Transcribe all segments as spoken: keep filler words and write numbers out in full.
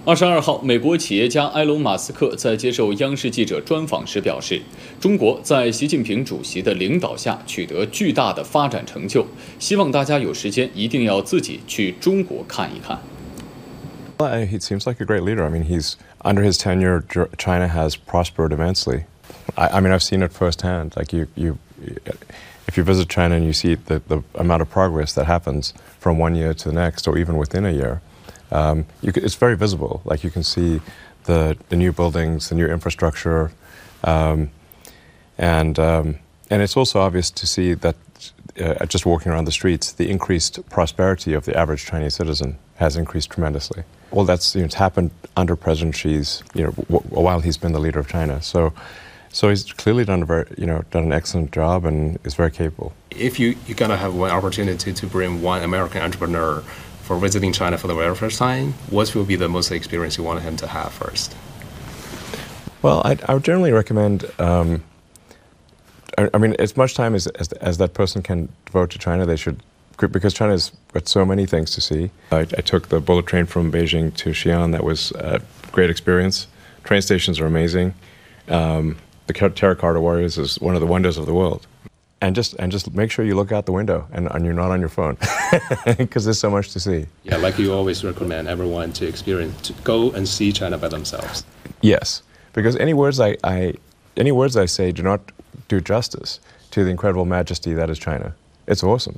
二十二号，美国企业家埃隆·马斯克在接受央视记者专访时表示，中国在习近平主席的领导下取得巨大的发展成就，希望大家有时间一定要自己去中国看一看。 Well, he seems like a great leader. I mean, he's under his tenure, China has prospered immensely. I, I mean, I've seen it firsthand. Like you, you, if you visit China and you see the, the amount of progress that happens from one year to the next, or even within a year. Um, you can, it's very visible. Like you can see the, the new buildings, the new infrastructure, um, and um, and it's also obvious to see that uh, just walking around the streets, the increased prosperity of the average Chinese citizen has increased tremendously. Well, that's you know, it's happened under President Xi's, you know, w while he's been the leader of China. So, so he's clearly done a very, you know, done an excellent job and is very capable. If you you're gonna have one opportunity to bring one American entrepreneur for visiting China for the very first time, what will be the most experience you want him to have first? Well, I, I would generally recommend, um, I, I mean, as much time as, as, as that person can devote to China, they should, because China's got so many things to see. I, I took the bullet train from Beijing to Xi'an. That was a great experience. Train stations are amazing. Um, the Terracotta Warriors is one of the wonders of the world. And just and just make sure you look out the window and, and you're not on your phone, because there's so much to see. Yeah, like you always recommend everyone to experience, to go and see China by themselves. Yes, because any words I, I any words I say do not do justice to the incredible majesty that is China. It's awesome.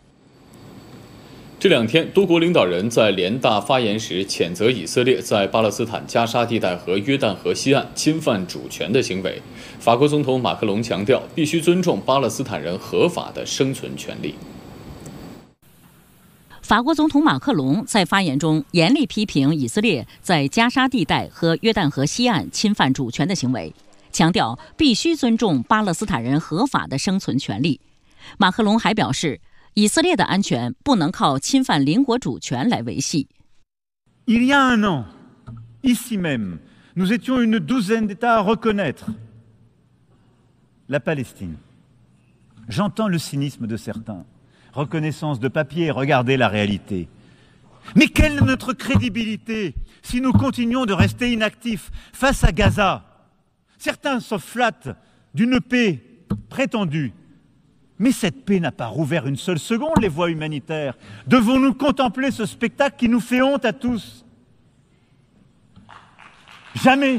这两天，多国领导人在联大发言时谴责以色列在巴勒斯坦加沙地带和约旦河西岸侵犯主权的行为。法国总统马克龙强调，必须尊重巴勒斯坦人合法的生存权利。 法国总统马克龙在发言中严厉批评以色列在加沙地带和约旦河西岸侵犯主权的行为，强调必须尊重巴勒斯坦人合法的生存权利。马克龙还表示，以色列的安全不能靠侵犯邻国主权来维系。 Il y a un an, ici même, nous étions une douzaine d'États à reconnaître la Palestine. J'entends le cynisme de certains. Reconnaissance de papier, regardez la réalité. Mais quelle est notre crédibilité si nous continuons de rester inactifs face à Gaza? Certains se flattent d'une paix prétendue. Mais cette paix n'a pas rouvert une seule seconde les voies humanitaires. Devons-nous contempler ce spectacle qui nous fait honte à tous? Jamais.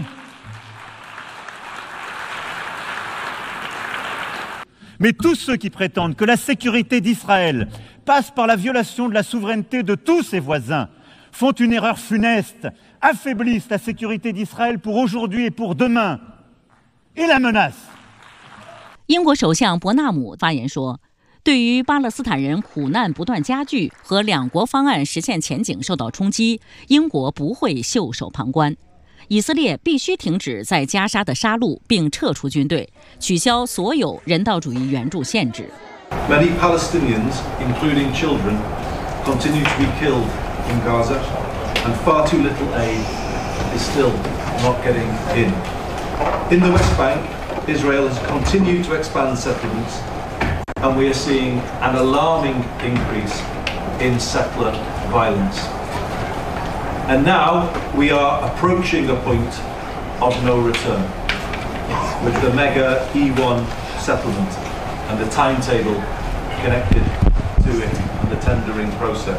Mais tous ceux qui prétendent que la sécurité d'Israël passe par la violation de la souveraineté de tous ses voisins font une erreur funeste, affaiblissent la sécurité d'Israël pour aujourd'hui et pour demain, et la menacent. 英国首相伯纳姆发言说，对于巴勒斯坦人苦难不断加剧和两国方案实现前景受到冲击，英国不会袖手旁观。以色列必须停止在加沙的杀戮，并撤出军队，取消所有人道主义援助限制。 Many Palestinians, including children, continue to be killed in Gaza, and far too little aid is still not getting in. In the West Bank, Israel has continued to expand settlements, and we are seeing an alarming increase in settler violence. And now we are approaching a point of no return with the mega E one settlement and the timetable connected to it and the tendering process.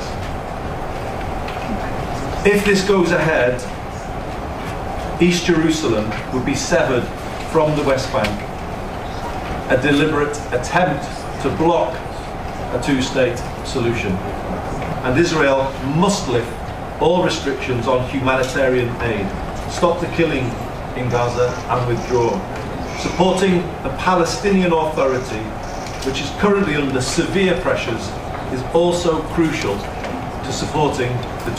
If this goes ahead, East Jerusalem would be severed from the West Bank, a deliberate attempt to block a two-state solution. And Israel must lift all restrictions on humanitarian aid, stop the killing in Gaza and withdraw. Supporting the Palestinian Authority, which is currently under severe pressures, is also crucial to supporting the